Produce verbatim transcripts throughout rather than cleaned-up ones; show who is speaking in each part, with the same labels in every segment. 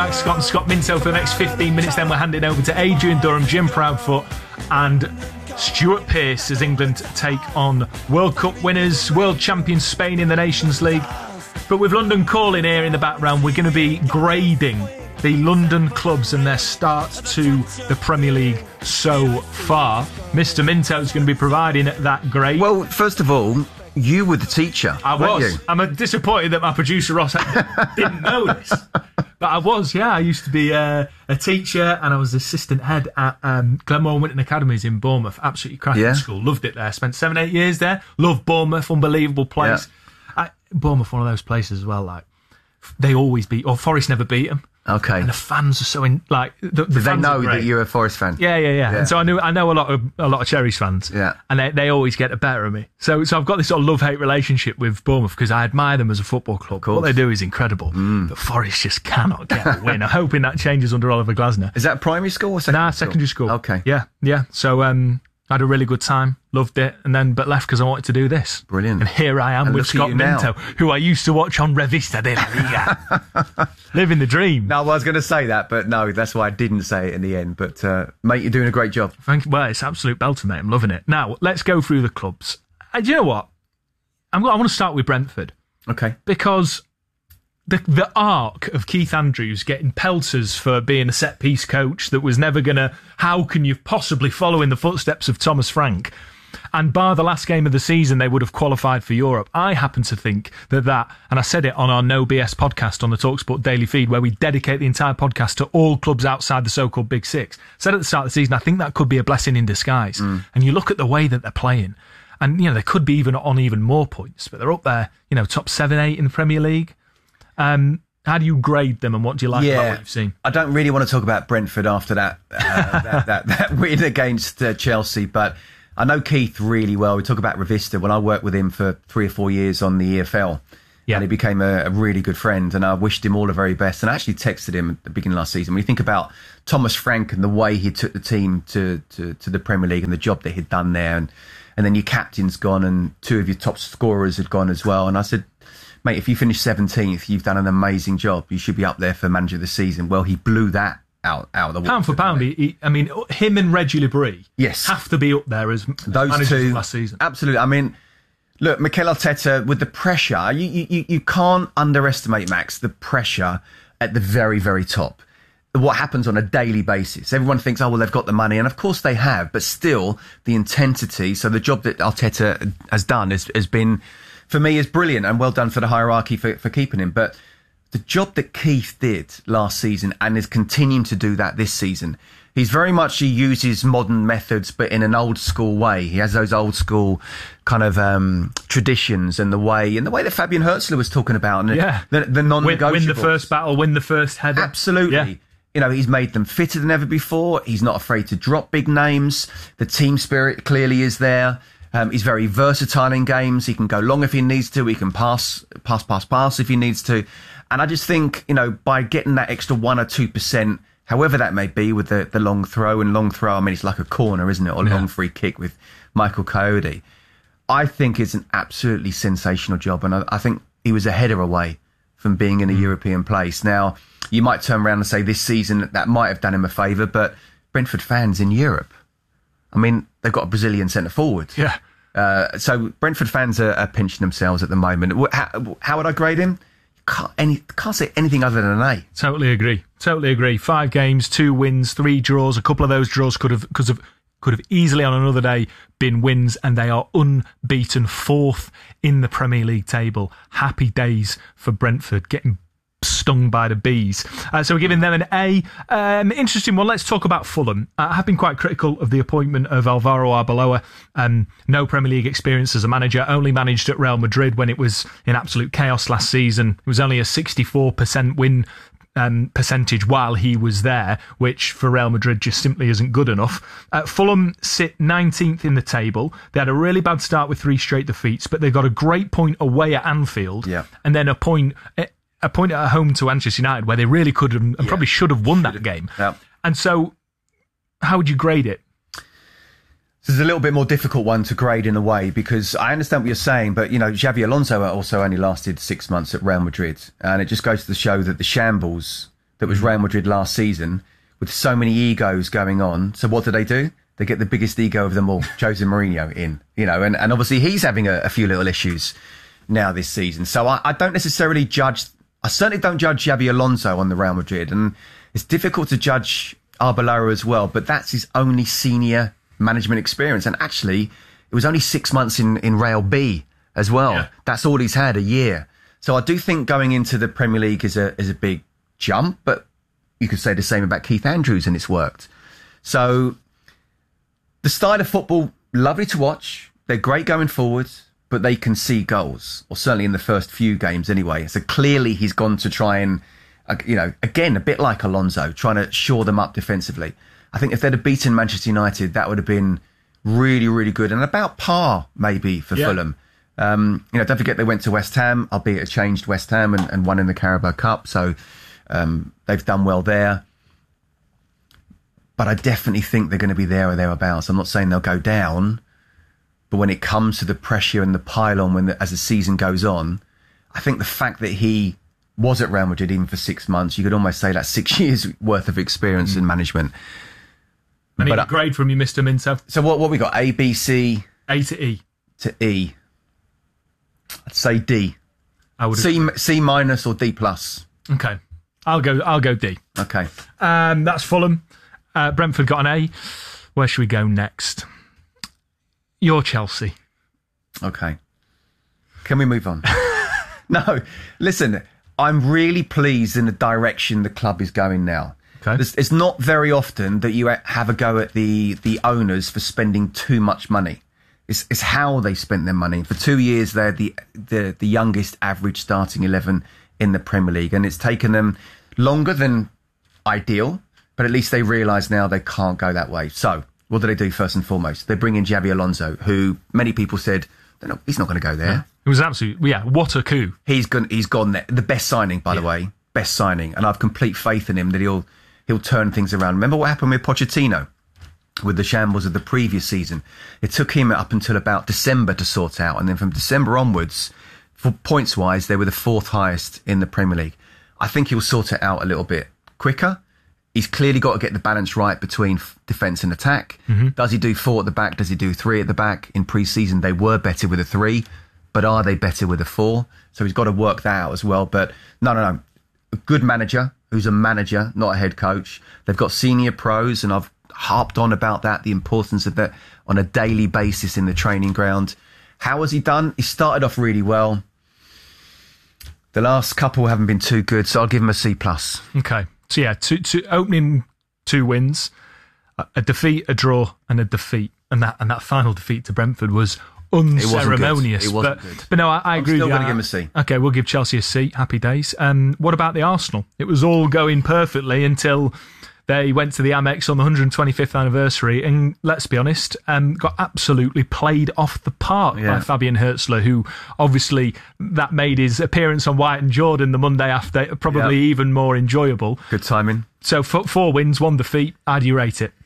Speaker 1: Max Scott and Scott Minto for the next fifteen minutes. Then we're handing over to Adrian Durham, Jim Proudfoot and Stuart Pearce as England take on World Cup winners, world champion Spain in the Nations League. But with London Calling here in the background, we're going to be grading the London clubs and their start to the Premier League so far. Mister Minto's going to be providing that grade.
Speaker 2: Well, first of all, you were the teacher.
Speaker 1: I
Speaker 2: weren't
Speaker 1: was.
Speaker 2: You?
Speaker 1: I'm disappointed that my producer Ross didn't know this. But I was, yeah. I used to be uh, a teacher and I was assistant head at um, Glenmore Winton Academies in Bournemouth. Absolutely cracking
Speaker 2: yeah.
Speaker 1: school. Loved it there. Spent seven, eight years there. Loved Bournemouth. Unbelievable place. Yeah. I, Bournemouth, one of those places as well. Like they always beat, or Forest never beat them.
Speaker 2: Okay.
Speaker 1: And the fans are so in, like the, the
Speaker 2: Did they
Speaker 1: fans
Speaker 2: know that you're a Forest fan?
Speaker 1: Yeah, yeah, yeah,
Speaker 2: yeah.
Speaker 1: And so I knew I know a lot of a lot of Cherries fans.
Speaker 2: Yeah.
Speaker 1: And they, they always get the better of me. So so I've got this sort of love-hate relationship with Bournemouth because I admire them as a football club. What they do is incredible. Mm. But Forest just cannot get a win. I'm hoping that changes under Oliver Glasner.
Speaker 2: Is that primary school or secondary
Speaker 1: nah,
Speaker 2: school?
Speaker 1: secondary school.
Speaker 2: Okay.
Speaker 1: Yeah, yeah. So um I had a really good time, loved it, and then but left because I wanted to do this.
Speaker 2: Brilliant.
Speaker 1: And here I am
Speaker 2: and
Speaker 1: with Scott Minto, who I used to watch on Revista de la Liga. Living the dream.
Speaker 2: No, well, I was going to say that, but no, that's why I didn't say it in the end. But, uh, mate, you're doing a great job.
Speaker 1: Thank you. Well, it's absolute belter, mate. I'm loving it. Now, let's go through the clubs. And do you know what? I'm, I want to start with Brentford.
Speaker 2: Okay.
Speaker 1: Because the the arc of Keith Andrews getting pelters for being a set-piece coach that was never going to... How can you possibly follow in the footsteps of Thomas Frank? And bar the last game of the season, they would have qualified for Europe. I happen to think that that, and I said it on our No B S podcast on the TalkSport Daily Feed, where we dedicate the entire podcast to all clubs outside the so-called Big Six. Said at the start of the season, I think that could be a blessing in disguise. Mm. And you look at the way that they're playing, and you know they could be even on even more points, but they're up there, you know, top seven, eight in the Premier League. Um, how do you grade them, and what do you like
Speaker 2: yeah,
Speaker 1: about what you've seen?
Speaker 2: I don't really want to talk about Brentford after that uh, that, that, that win against uh, Chelsea, but I know Keith really well. We talk about Revista. When I worked with him for three or four years on the E F L, yeah. and he became a, a really good friend, and I wished him all the very best. And I actually texted him at the beginning of last season. When you think about Thomas Frank and the way he took the team to, to, to the Premier League and the job that he'd done there, and, and then your captain's gone and two of your top scorers had gone as well. And I said, mate, if you finish seventeenth, you've done an amazing job. You should be up there for manager of the season. Well, he blew that out, out of the water.
Speaker 1: Pound for pound, he, he, I mean, him and Reggie Lebris
Speaker 2: yes.
Speaker 1: have to be up there as
Speaker 2: those
Speaker 1: managers
Speaker 2: two
Speaker 1: last season.
Speaker 2: Absolutely. I mean, look, Mikel Arteta, with the pressure, you, you, you can't underestimate, Max, the pressure at the very, very top. What happens on a daily basis. Everyone thinks, oh, well, they've got the money. And of course they have. But still, the intensity. So the job that Arteta has done has, has been, for me, is brilliant. And well done for the hierarchy for, for keeping him. But the job that Keith did last season and is continuing to do that this season, he's very much, he uses modern methods, but in an old school way. He has those old school kind of um, traditions and the way, and the way that Fabian Hürzeler was talking about. And
Speaker 1: yeah.
Speaker 2: The, the non-negotiables.
Speaker 1: Win, win the first battle, win the first header.
Speaker 2: Absolutely.
Speaker 1: Yeah.
Speaker 2: You know, he's made them fitter than ever before. He's not afraid to drop big names. The team spirit clearly is there. Um, he's very versatile in games. He can go long if he needs to. He can pass, pass, pass, pass if he needs to. And I just think, you know, by getting that extra one or two percent, however that may be, with the, the long throw and long throw, I mean, it's like a corner, isn't it? Or
Speaker 1: yeah.
Speaker 2: long free kick with Michael Coyote. I think it's an absolutely sensational job. And I, I think he was a header away from being in a mm. European place. Now, you might turn around and say this season that might have done him a favour, but Brentford fans in Europe, I mean, they've got a Brazilian centre forward.
Speaker 1: Yeah.
Speaker 2: Uh, so Brentford fans are, are pinching themselves at the moment. How, how would I grade him? Can't, any, can't say anything other than an A.
Speaker 1: Totally agree. Totally agree. Five games, two wins, three draws. A couple of those draws could have, could have, could have easily on another day been wins, and they are unbeaten, fourth in the Premier League table. Happy days for Brentford, getting stung by the bees. Uh, so we're giving them an A. Um, interesting one. Let's talk about Fulham. Uh, I have been quite critical of the appointment of Alvaro Arbeloa. Um, no Premier League experience as a manager, only managed at Real Madrid when it was in absolute chaos last season. It was only a sixty-four percent win um, percentage while he was there, which for Real Madrid just simply isn't good enough. Uh, Fulham sit nineteenth in the table. They had a really bad start with three straight defeats, but they got a great point away at Anfield,
Speaker 2: yeah. and
Speaker 1: then a point... Uh, a point at home to Manchester United where they really could have and yeah. probably should have won should that have. game.
Speaker 2: Yeah.
Speaker 1: And so, how would you grade it?
Speaker 2: This is a little bit more difficult one to grade in a way, because I understand what you're saying, but, you know, Xabi Alonso also only lasted six months at Real Madrid. And it just goes to show that the shambles that was Real Madrid last season, with so many egos going on. So what do they do? They get the biggest ego of them all, Jose Mourinho, in, you know, and, and obviously he's having a, a few little issues now this season. So I, I don't necessarily judge, I certainly don't judge Xabi Alonso on the Real Madrid, and it's difficult to judge Arbeloa as well, but that's his only senior management experience. And actually, it was only six months in, in Real B as well. Yeah. That's all he's had, a year. So I do think going into the Premier League is a is a big jump, but you could say the same about Keith Andrews, and it's worked. So the style of football, lovely to watch. They're great going forward, but they concede goals, or certainly in the first few games anyway. So clearly he's gone to try and, uh, you know, again, a bit like Alonso, trying to shore them up defensively. I think if they'd have beaten Manchester United, that would have been really, really good, and about par maybe for yeah. Fulham. Um, you know, don't forget they went to West Ham, albeit a changed West Ham, and, and won in the Carabao Cup. So um, they've done well there. But I definitely think they're going to be there or thereabouts. I'm not saying they'll go down, but when it comes to the pressure and the pile-on when the, as the season goes on, I think the fact that he was at Real Madrid even for six months, you could almost say that's six years worth of experience mm. in management.
Speaker 1: I need a grade from you, Mister Minto.
Speaker 2: So what what we got? A, B, C?
Speaker 1: A to E.
Speaker 2: To E. I'd say D.
Speaker 1: I would
Speaker 2: C, C minus or D plus.
Speaker 1: Okay. I'll go I'll go D.
Speaker 2: Okay.
Speaker 1: Um, that's Fulham. Uh, Brentford got an A. Where should we go next? You're Chelsea.
Speaker 2: Okay. Can we move on? No. Listen, I'm really pleased in the direction the club is going now.
Speaker 1: Okay.
Speaker 2: It's, it's not very often that you have a go at the, the owners for spending too much money. It's, it's how they spent their money. For two years, they're the, the, the youngest average starting eleven in the Premier League. And it's taken them longer than ideal, but at least they realise now they can't go that way. So what do they do first and foremost? They bring in Xabi Alonso, who many people said, not, he's not going to go there.
Speaker 1: Yeah. It was absolutely, yeah, what a coup.
Speaker 2: He's gone, he's gone there. The best signing, by yeah. the way. Best signing. And I've complete faith in him that he'll he'll turn things around. Remember what happened with Pochettino? With the shambles of the previous season. It took him up until about December to sort out. And then from December onwards, for points-wise, they were the fourth highest in the Premier League. I think he'll sort it out a little bit quicker. He's clearly got to get the balance right between f- defence and attack. Mm-hmm. Does he do four at the back? Does he do three at the back? In pre-season, they were better with a three, but are they better with a four? So he's got to work that out as well. But no, no, no. A good manager who's a manager, not a head coach. They've got senior pros, and I've harped on about that, the importance of that on a daily basis in the training ground. How has he done? He started off really well. The last couple haven't been too good, so I'll give him a C plus.
Speaker 1: Okay. So yeah, two, two, opening two wins, a, a defeat, a draw, and a defeat. And that and that final defeat to Brentford was unceremonious.
Speaker 2: It wasn't good. It wasn't
Speaker 1: but,
Speaker 2: good.
Speaker 1: but no, I, I
Speaker 2: I'm
Speaker 1: agree
Speaker 2: still
Speaker 1: with you.
Speaker 2: going to give him a C.
Speaker 1: Okay, we'll give Chelsea a C. Happy days. Um, what about the Arsenal? It was all going perfectly until they went to the Amex on the one hundred twenty-fifth anniversary, and let's be honest, um, got absolutely played off the park yeah. by Fabian Hertzler, who obviously that made his appearance on White and Jordan the Monday after probably yep. even more enjoyable.
Speaker 2: Good timing.
Speaker 1: So four wins, one defeat. How do you rate it?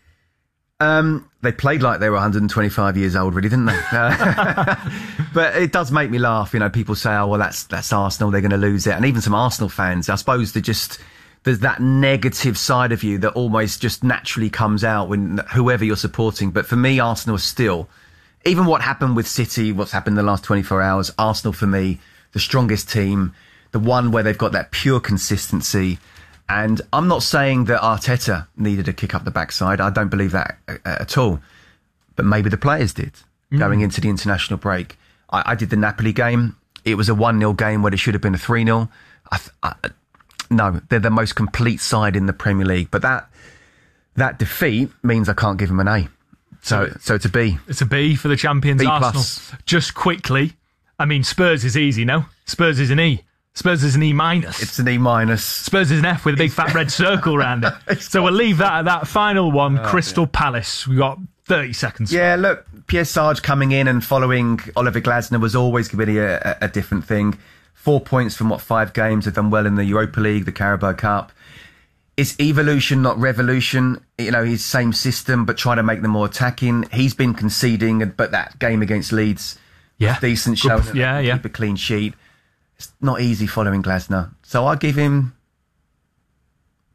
Speaker 2: Um, they played like they were one hundred twenty-five years old, really, didn't they? Uh, but it does make me laugh. You know, people say, "Oh, well, that's that's Arsenal. They're going to lose it," and even some Arsenal fans, I suppose, they just. There's that negative side of you that almost just naturally comes out when whoever you're supporting. But for me, Arsenal is still, even what happened with City, what's happened in the last twenty-four hours, Arsenal for me, the strongest team, the one where they've got that pure consistency. And I'm not saying that Arteta needed a kick up the backside. I don't believe that at all. But maybe the players did mm. going into the international break. I, I did the Napoli game. It was a one nil game where it should have been a three nil. I, I, No, they're the most complete side in the Premier League. But that that defeat means I can't give them an A. So so it's a B.
Speaker 1: It's a B for the champions,
Speaker 2: B
Speaker 1: Arsenal.
Speaker 2: plus.
Speaker 1: Just quickly, I mean, Spurs is easy, no? Spurs is an E. Spurs is an E minus.
Speaker 2: It's an E minus.
Speaker 1: Spurs is an F with a big fat red circle around it. So we'll leave that at that. Final one, oh, Crystal dear. Palace. We've got thirty seconds.
Speaker 2: Yeah, look, Pierre Sarge coming in and following Oliver Glasner was always going to be a, a, a different thing. Four points from, what, five games. They've done well in the Europa League, the Carabao Cup. It's evolution, not revolution. You know, his same system, but trying to make them more attacking. He's been conceding, but that game against Leeds,
Speaker 1: yeah,
Speaker 2: decent show.
Speaker 1: Yeah, yeah.
Speaker 2: Keep a clean sheet. It's not easy following Glasner. So I'll give him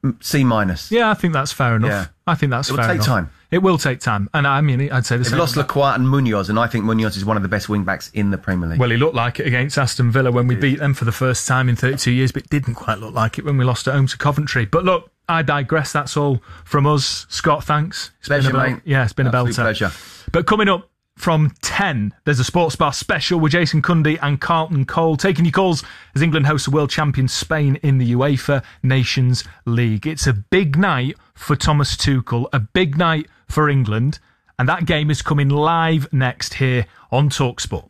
Speaker 2: C minus.
Speaker 1: Yeah, I think that's fair enough.
Speaker 2: Yeah.
Speaker 1: I think that's
Speaker 2: It will
Speaker 1: fair
Speaker 2: take
Speaker 1: enough.
Speaker 2: time.
Speaker 1: It will take time. And I mean, I'd say the
Speaker 2: They've
Speaker 1: same.
Speaker 2: lost Lacroix and Munoz, and I think Munoz is one of the best wing-backs in the Premier League.
Speaker 1: Well, he looked like it against Aston Villa when we beat them for the first time in thirty-two years, but it didn't quite look like it when we lost at home to Coventry. But look, I digress. That's all from us. Scott, thanks. It's
Speaker 2: Pleasure,
Speaker 1: been a bel-
Speaker 2: mate.
Speaker 1: Yeah, it's been
Speaker 2: Absolute
Speaker 1: a belter.
Speaker 2: pleasure.
Speaker 1: But coming up from ten, there's a Sports Bar special with Jason Cundy and Carlton Cole taking your calls as England hosts the world champion Spain in the UEFA Nations League. It's a big night for Thomas Tuchel, a big night for England, and that game is coming live next here on TalkSport.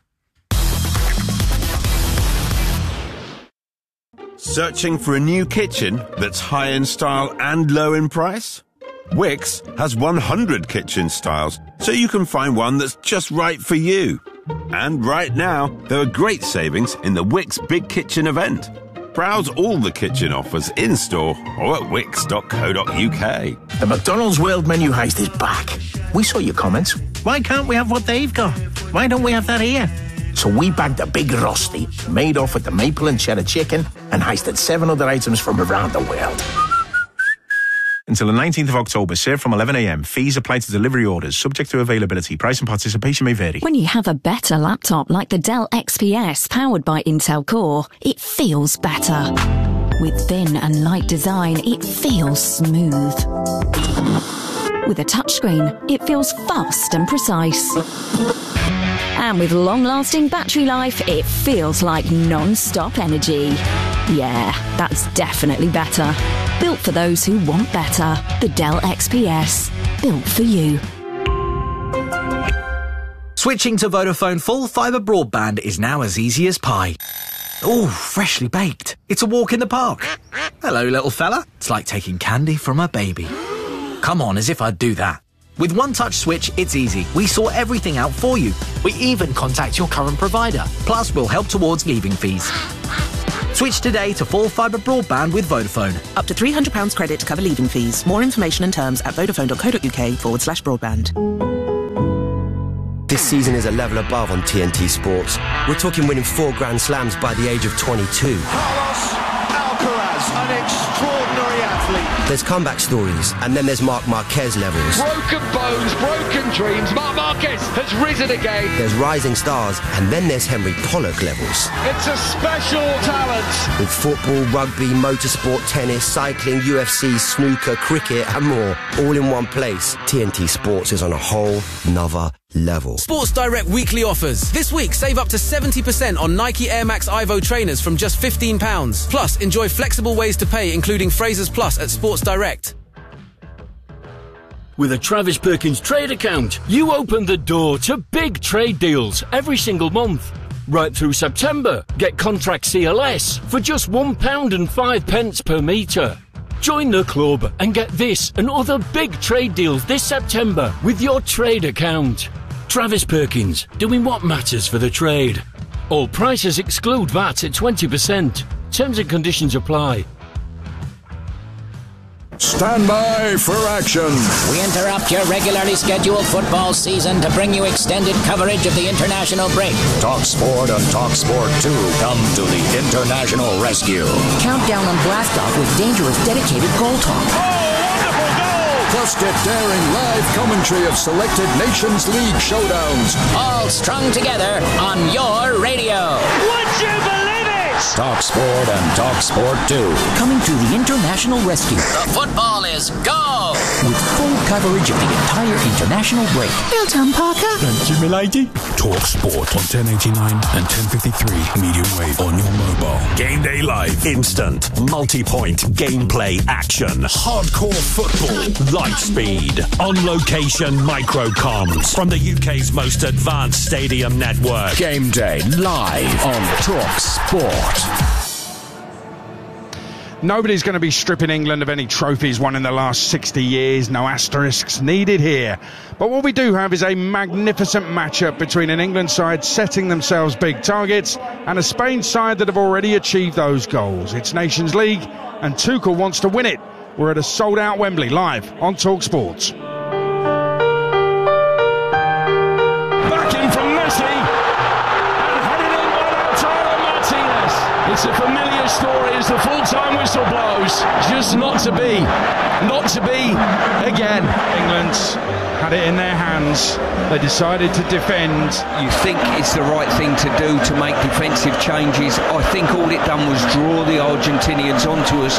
Speaker 3: Searching for a new kitchen that's high in style and low in price? Wix has one hundred kitchen styles, so you can find one that's just right for you. And right now, there are great savings in the Wix Big Kitchen event. Browse all the kitchen offers in-store or at wix dot co dot uk.
Speaker 4: The McDonald's World Menu Heist is back. We saw your comments. Why can't we have what they've got? Why don't we have that here? So we bagged a big Rusty, made off with the maple and cheddar chicken, and heisted seven other items from around the world.
Speaker 5: Until the nineteenth of October, served from eleven a m. Fees apply to delivery orders, subject to availability. Price and participation may vary.
Speaker 6: When you have a better laptop like the Dell X P S powered by Intel Core, it feels better. With thin and light design, it feels smooth. With a touchscreen, it feels fast and precise. And with long-lasting battery life, it feels like non-stop energy. Yeah, that's definitely better. Built for those who want better. The Dell X P S. Built for you.
Speaker 7: Switching to Vodafone full fibre broadband is now as easy as pie. Ooh, freshly baked. It's a walk in the park. Hello, little fella. It's like taking candy from a baby. Come on, as if I'd do that. With One Touch Switch, it's easy. We sort everything out for you. We even contact your current provider. Plus, we'll help towards leaving fees. Switch today to full fibre broadband with Vodafone.
Speaker 8: Up to three hundred pounds credit to cover leaving fees. More information and terms at vodafone dot co dot uk forward slash broadband.
Speaker 9: This season is a level above on T N T Sports. We're talking winning four Grand Slams by the age of twenty-two.
Speaker 10: Carlos Alcaraz, an extraordinary athlete.
Speaker 9: There's comeback stories, and then there's Marc Marquez levels.
Speaker 10: Broken bones, broken dreams. Marc Marquez has risen again.
Speaker 9: There's rising stars, and then there's Henry Pollock levels.
Speaker 10: It's a special talent.
Speaker 9: With football, rugby, motorsport, tennis, cycling, U F C, snooker, cricket, and more, all in one place, T N T Sports is on a whole nother level.
Speaker 11: Sports Direct weekly offers. This week, save up to seventy percent on Nike Air Max Ivo trainers from just fifteen pounds. Plus, enjoy flexible ways to pay, including Frasers Plus at Sports Direct.
Speaker 12: With a Travis Perkins trade account, you open the door to big trade deals every single month. Right through September, get contract C L S for just one pound and five pence per metre. Join the club and get this and other big trade deals this September with your trade account. Travis Perkins, doing what matters for the trade. All prices exclude V A T at twenty percent. Terms and conditions apply.
Speaker 13: Stand by for action.
Speaker 14: We interrupt your regularly scheduled football season to bring you extended coverage of the international break.
Speaker 13: TalkSport and TalkSport two come to the international rescue.
Speaker 14: Countdown and blast-off with dangerous dedicated goal talk.
Speaker 13: Oh, wonderful goal! Plus get daring live commentary of selected Nations League showdowns.
Speaker 14: All strung together on your radio.
Speaker 10: Would you believe it?
Speaker 13: TalkSport and TalkSport two.
Speaker 14: Coming to the international rescue.
Speaker 10: The football is go!
Speaker 14: With full coverage of the entire international break.
Speaker 6: Well done, Parker.
Speaker 13: Thank you, milady. TalkSport on ten eighty-nine and ten fifty-three medium wave on your mobile.
Speaker 15: Game Day Live. Instant, multi-point, gameplay, action, hardcore football, light speed, on-location micro-comms from the U K's most advanced stadium network.
Speaker 13: Game Day Live on TalkSport.
Speaker 16: Nobody's going to be stripping England of any trophies won in the last sixty years. No asterisks needed here. But what we do have is a magnificent matchup between an England side setting themselves big targets and a Spain side that have already achieved those goals. It's Nations League and Tuchel wants to win it. We're at a sold-out Wembley live on TalkSport.
Speaker 12: Back in from Messi and headed in by Lautaro Martinez. It's a familiar
Speaker 10: this story as the full-time whistle blows. Just not to be. Not to be again.
Speaker 16: England had it in their hands. They decided to defend.
Speaker 17: You think it's the right thing to do to make defensive changes. I think all it done was draw the Argentinians onto us.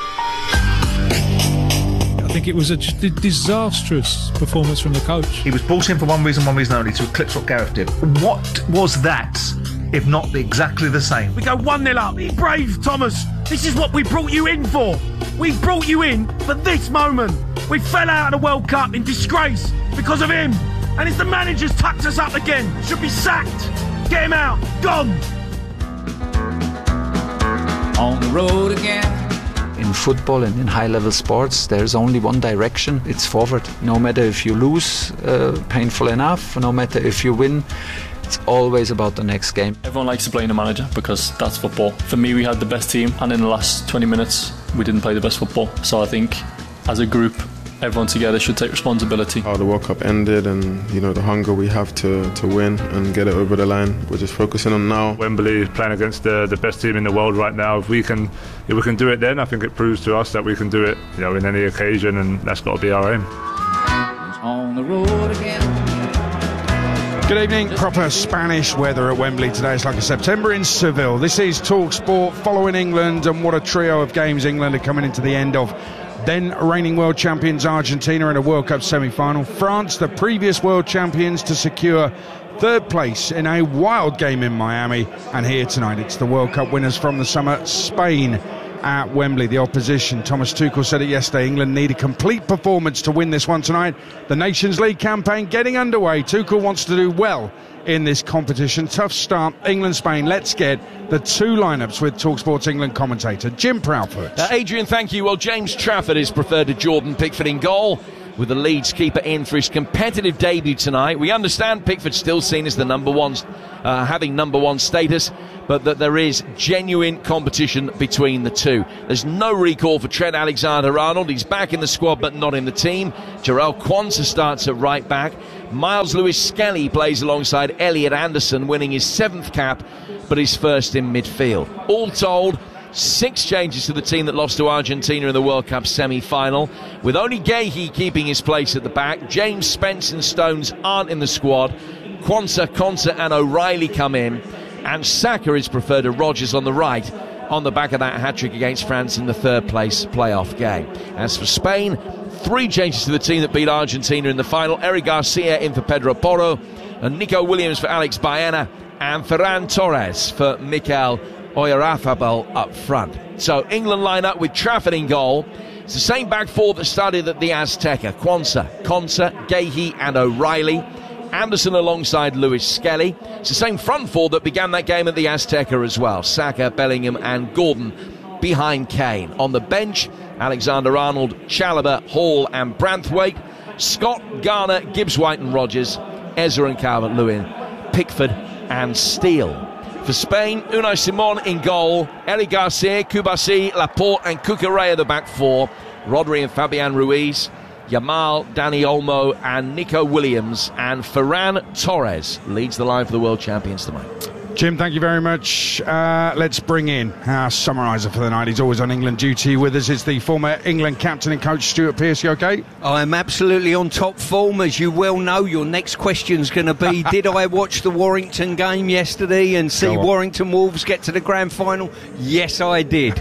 Speaker 18: I think it was a d- disastrous performance from the coach.
Speaker 1: He was brought in for one reason, one reason only, to eclipse what Gareth did. What was that, if not exactly the same?
Speaker 19: We go one nil up. Be brave, Thomas. This is what we brought you in for. We brought you in for this moment. We fell out of the World Cup in disgrace because of him. And it's the manager's tucked us up again. Should be sacked. Get him out. Gone.
Speaker 20: On the road again.
Speaker 21: In football and in high-level sports, there's only one direction. It's forward. No matter if you lose, uh, painful enough. No matter if you win, it's always about the next game.
Speaker 22: Everyone likes to blame the manager because that's football. For me, we had the best team, and in the last twenty minutes, we didn't play the best football. So I think, as a group, everyone together should take responsibility.
Speaker 23: How the World Cup ended, and you know the hunger we have to, to win and get it over the line. We're just focusing on now.
Speaker 24: Wembley is playing against the, the best team in the world right now. If we can, if we can do it, then I think it proves to us that we can do it, you know, in any occasion, and that's got to be our aim.
Speaker 20: On the road again.
Speaker 16: Good evening. Proper Spanish weather at Wembley today. It's like a September in Seville. This is Talk Sport following England, and what a trio of games England are coming into the end of. Then reigning world champions Argentina in a World Cup semi-final. France, the previous world champions, to secure third place in a wild game in Miami. And here tonight, it's the World Cup winners from the summer, Spain at Wembley. The opposition, Thomas Tuchel said it yesterday, England need a complete performance to win this one tonight. The Nations League campaign getting underway. Tuchel wants to do well in this competition. Tough start, England-Spain. Let's get the two lineups with TalkSport's England commentator Jim Proudfoot.
Speaker 25: Uh, Adrian, thank you. Well, James Trafford is preferred to Jordan Pickford in goal, with the Leeds keeper in for his competitive debut tonight. We understand Pickford's still seen as the number one, uh, having number one status, but that there is genuine competition between the two. There's no recall for Trent Alexander-Arnold. He's back in the squad but not in the team. Jarell Quansah starts at right back. Miles Lewis-Skelly plays alongside Elliot Anderson, winning his seventh cap, but his first in midfield. All told, six changes to the team that lost to Argentina in the World Cup semi-final, with only Gahey keeping his place at the back. James, Spence and Stones aren't in the squad. Quansah, Konsa and O'Reilly come in, and Saka is preferred to Rodgers on the right, on the back of that hat-trick against France in the third place playoff game. As for Spain, three changes to the team that beat Argentina in the final. Eric Garcia in for Pedro Porro, and Nico Williams for Alex Baena, and Ferran Torres for Mikel Oyarzabal up front. So England line up with Trafford in goal. It's the same back four that started at the Azteca. Quansah, Konsa, Gahey and O'Reilly. Anderson alongside Lewis-Skelly. It's the same front four that began that game at the Azteca as well. Saka, Bellingham and Gordon behind Kane. On the bench, Alexander-Arnold, Chalobah, Hall and Branthwaite. Scott, Garner, Gibbs-White and Rodgers. Ezra and Calvert-Lewin, Pickford and Steele. For Spain, Unai Simon in goal. Eric Garcia, Kubasi, Laporte and Cucurella the back four. Rodri and Fabian Ruiz. Yamal, Dani Olmo and Nico Williams, and Ferran Torres leads the line for the world champions tonight.
Speaker 16: Jim, thank you very much. Uh, let's bring in our summariser for the night. He's always on England duty with us. It's the former England captain and coach, Stuart Pearce. You okay?
Speaker 17: I'm absolutely on top form. As you well know, your next question's going to be, did I watch the Warrington game yesterday and see Warrington Wolves get to the grand final? Yes, I did.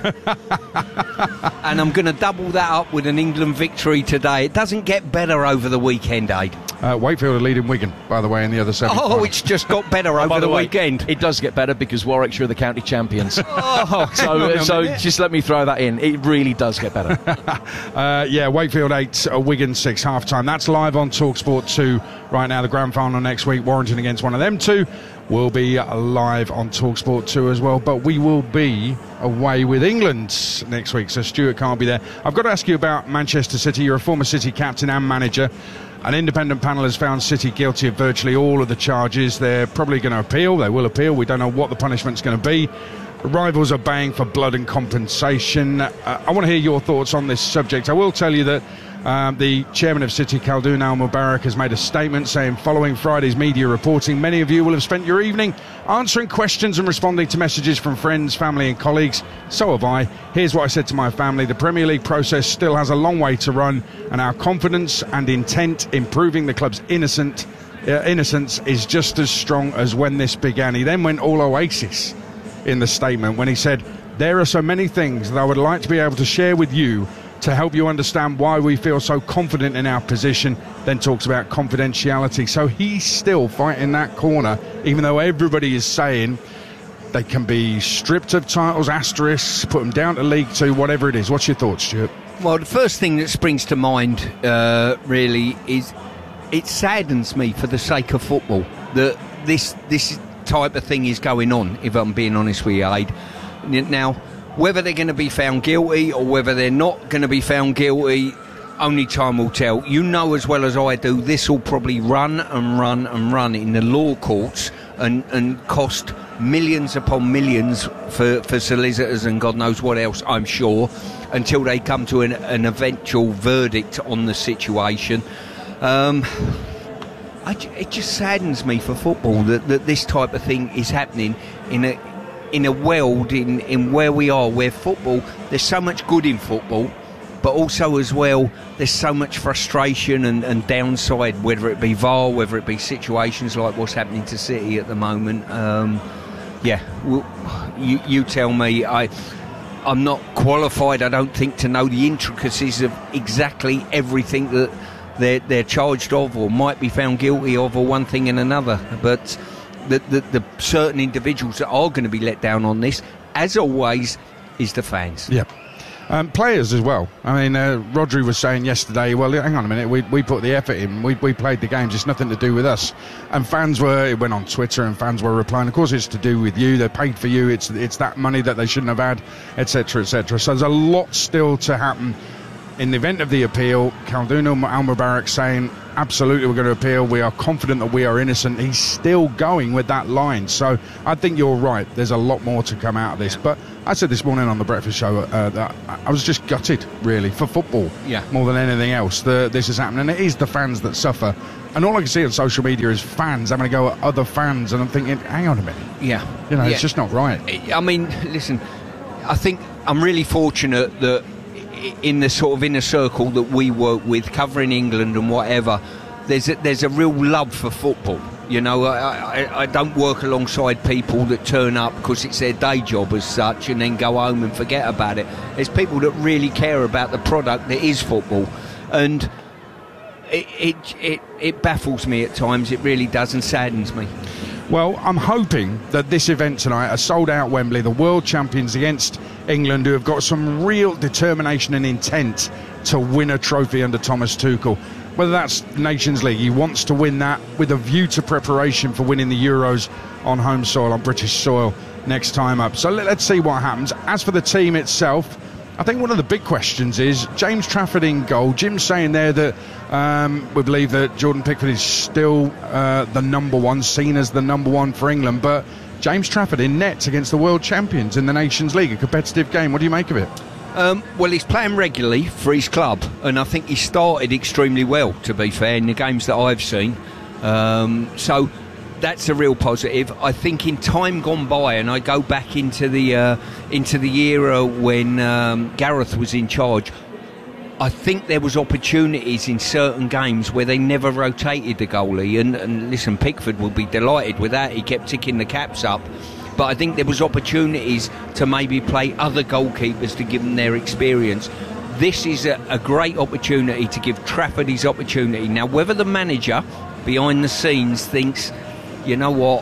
Speaker 17: And I'm going to double that up with an England victory today. It doesn't get better over the weekend, eh?
Speaker 16: Uh, Wakefield are leading Wigan, by the way, in the other semi.
Speaker 17: Oh, it's just got better over
Speaker 25: oh,
Speaker 17: the,
Speaker 25: the way,
Speaker 17: weekend.
Speaker 25: It does get better because Warwickshire are the county champions.
Speaker 17: oh,
Speaker 25: so so just let me throw that in. It really does get better.
Speaker 16: uh, yeah, Wakefield eight, uh, Wigan six, half time. That's live on TalkSport two right now. The grand final next week, Warrington against one of them two, will be live on TalkSport two as well. But we will be away with England next week, so Stuart can't be there. I've got to ask you about Manchester City. You're a former City captain and manager. An independent panel has found City guilty of virtually all of the charges. They're probably going to appeal. They will appeal. We don't know what the punishment's going to be. Rivals are baying for blood and compensation. Uh, I want to hear your thoughts on this subject. I will tell you that Um, the chairman of City, Khaldoon Al-Mubarak, has made a statement saying, following Friday's media reporting, many of you will have spent your evening answering questions and responding to messages from friends, family and colleagues. So have I. Here's what I said to my family. The Premier League process still has a long way to run, and our confidence and intent in proving the club's innocent, uh, innocence is just as strong as when this began. He then went all Oasis in the statement when he said, there are so many things that I would like to be able to share with you to help you understand why we feel so confident in our position. Then talks about confidentiality. So he's still fighting that corner, even though everybody is saying they can be stripped of titles, asterisks, put them down to League Two, whatever it is. What's your thoughts, Stuart?
Speaker 17: Well, the first thing that springs to mind uh, really is it saddens me for the sake of football that this this type of thing is going on, if I'm being honest with you, Aid. Now, whether they're going to be found guilty or whether they're not going to be found guilty, only time will tell. You know as well as I do, this will probably run and run and run in the law courts and, and cost millions upon millions for, for solicitors and God knows what else, I'm sure, until they come to an, an eventual verdict on the situation. Um, I, it just saddens me for football that, that this type of thing is happening in a in a world in, in where we are, where football, there's so much good in football, but also as well there's so much frustration and, and downside, whether it be V A R, whether it be situations like what's happening to City at the moment. Um, yeah, well, you, you tell me. I, I'm not qualified, I don't think, to know the intricacies of exactly everything that they're, they're charged of or might be found guilty of, or one thing and another, but The, the, the certain individuals that are going to be let down on this, as always, is the fans.
Speaker 16: Yeah. Um, players as well. I mean, uh, Rodri was saying yesterday, well, hang on a minute, we, we put the effort in, we, we played the games, it's nothing to do with us. And fans were, it went on Twitter and fans were replying, of course it's to do with you, they're paid for you, it's it's that money that they shouldn't have had, et cetera, et cetera. So there's a lot still to happen. In the event of the appeal, Khaldoon Al-Mubarak saying, absolutely, we're going to appeal. We are confident that we are innocent. He's still going with that line. So I think you're right. There's a lot more to come out of this. But I said this morning on the breakfast show uh, that I was just gutted, really, for football,
Speaker 17: yeah,
Speaker 16: more than anything else. The, this is happening. And it is the fans that suffer. And all I can see on social media is fans having to go at other fans. And I'm thinking, hang on a minute.
Speaker 17: Yeah.
Speaker 16: You know,
Speaker 17: yeah.
Speaker 16: It's just not right.
Speaker 17: I mean, listen, I think I'm really fortunate that in the sort of inner circle that we work with, covering England and whatever, there's a, there's a real love for football. You know, I, I, I don't work alongside people that turn up because it's their day job as such and then go home and forget about it. There's people that really care about the product that is football, and it it it, it baffles me at times. It really does, and saddens me.
Speaker 16: Well, I'm hoping that this event tonight, a sold-out Wembley, the world champions against England, who have got some real determination and intent to win a trophy under Thomas Tuchel. Whether that's Nations League, he wants to win that with a view to preparation for winning the Euros on home soil, on British soil, next time up. So let's see what happens. As for the team itself, I think one of the big questions is James Trafford in goal. Jim's saying there that um, we believe that Jordan Pickford is still uh, the number one, seen as the number one for England, but James Trafford in net against the world champions in the Nations League, a competitive game. What do you make of it?
Speaker 17: Um, well, he's playing regularly for his club, and I think he started extremely well, to be fair, in the games that I've seen. Um, so that's a real positive. I think in time gone by, and I go back into the uh, into the era when um, Gareth was in charge, I think there was opportunities in certain games where they never rotated the goalie, and, and listen, Pickford will be delighted with that. He kept ticking the caps up, but I think there was opportunities to maybe play other goalkeepers to give them their experience. This is a, a great opportunity to give Trafford his opportunity. Now, whether the manager behind the scenes thinks, you know what,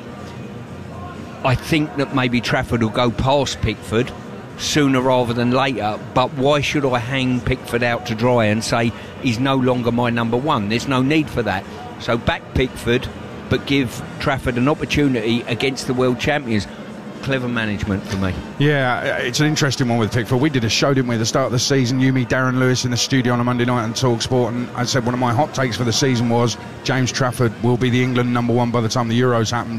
Speaker 17: I think that maybe Trafford will go past Pickford sooner rather than later, but why should I hang Pickford out to dry and say he's no longer my number one? There's no need for that. So back Pickford, but give Trafford an opportunity against the world champions. Clever management for me.
Speaker 16: Yeah, it's an interesting one with Pickford. We did a show, didn't we, at the start of the season, you, me, Darren Lewis in the studio on a Monday night on TalkSport, and I said one of my hot takes for the season was James Trafford will be the England number one by the time the Euros happens.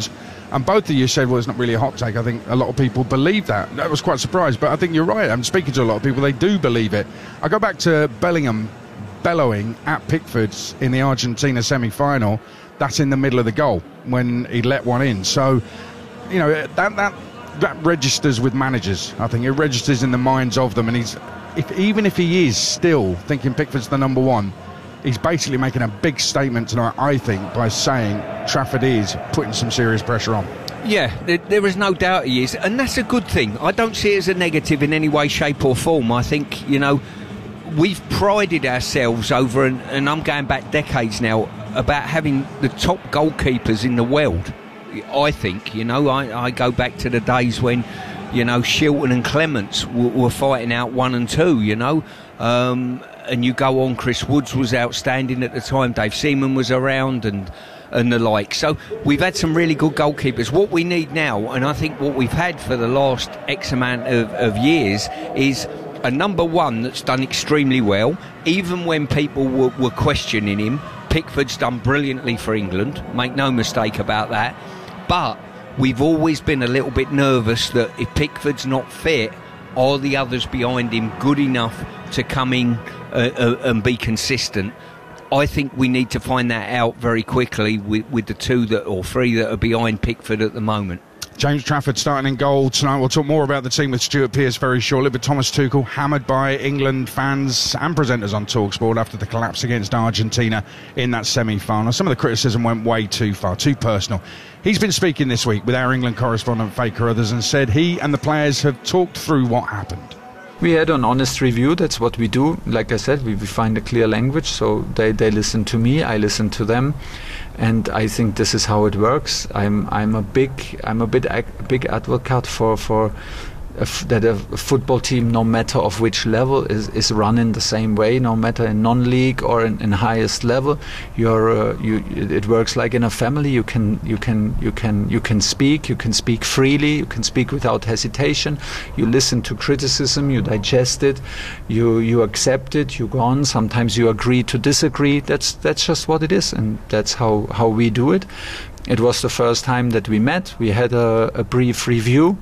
Speaker 16: And both of you said, well, it's not really a hot take. I think a lot of people believe that. I was quite surprised, but I think you're right. I'm speaking to a lot of people, they do believe it. I go back to Bellingham bellowing at Pickford's in the Argentina semi-final. That's in the middle of the goal when he let one in. So, you know, that that that registers with managers. I think it registers in the minds of them. And he's, if even if he is still thinking Pickford's the number one, he's basically making a big statement tonight, I think, by saying Trafford is putting some serious pressure on.
Speaker 17: Yeah, there, there is no doubt he is, and that's a good thing. I don't see it as a negative in any way, shape or form. I think, you know, we've prided ourselves over, and, and I'm going back decades now, about having the top goalkeepers in the world. I think, you know, I, I go back to the days when, you know, Shilton and Clements w- were fighting out one and two, you know. Um, and you go on, Chris Woods was outstanding at the time, Dave Seaman was around, and and the like. So we've had some really good goalkeepers. What we need now, and I think what we've had for the last X amount of, of years, is a number one that's done extremely well. Even when people were, were questioning him, Pickford's done brilliantly for England, make no mistake about that. But we've always been a little bit nervous that if Pickford's not fit, are the others behind him good enough to come in uh, uh, and be consistent? I think we need to find that out very quickly with, with the two that or three that are behind Pickford at the moment.
Speaker 16: James Trafford starting in goal tonight. We'll talk more about the team with Stuart Pearce very shortly, but Thomas Tuchel hammered by England fans and presenters on TalkSport after the collapse against Argentina in that semi-final. Some of the criticism went way too far, too personal. He's been speaking this week with our England correspondent Faye Carruthers and said he and the players have talked through what happened.
Speaker 21: We had an honest review. That's what we do. Like I said, we, we find a clear language. So they, they listen to me, I listen to them, and I think this is how it works. I'm I'm a big I'm a bit a big advocate for for a f- that a football team, no matter of which level, is, is run in the same way. No matter in non-league or in, in highest level, you're uh, you it works like in a family. You can you can you can you can speak. You can speak freely. You can speak without hesitation. You listen to criticism. You digest it. You you accept it. You go on. Sometimes you agree to disagree. That's that's just what it is, and that's how how we do it. It was the first time that we met. We had a, a brief review